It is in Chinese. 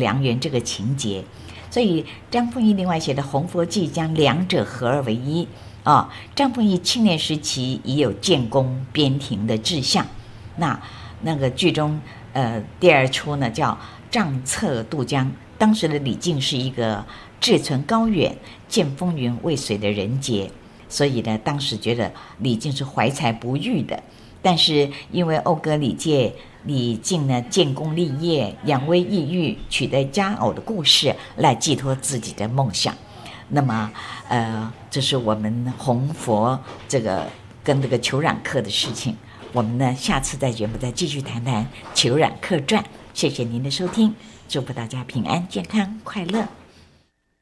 良缘这个情节。所以张丰毅另外写的《弘佛记》将两者合二为一啊。张丰毅青年时期已有建功边庭的志向，那个剧中第二出呢叫丈策渡江，当时的李靖是一个志存高远、见风云未遂的人杰，所以呢当时觉得李靖是怀才不遇的。但是因为讴歌李靖呢建功立业、扬威抑郁、取得佳偶的故事来寄托自己的梦想。那么这是我们弘佛这个跟这个裘冉课的事情。我们呢下次在节目再继续谈谈裘冉课传。谢谢您的收听，祝福大家平安健康快乐。